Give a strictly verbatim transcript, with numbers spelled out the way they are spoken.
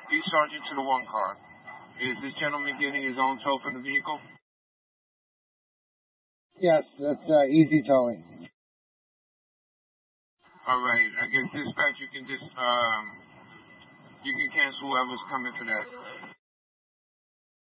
Each sergeant to the one car. Is this gentleman getting his own tow for the vehicle? Yes, that's uh, easy towing. All right. I guess dispatch, you can just um, you can cancel whoever's coming for that.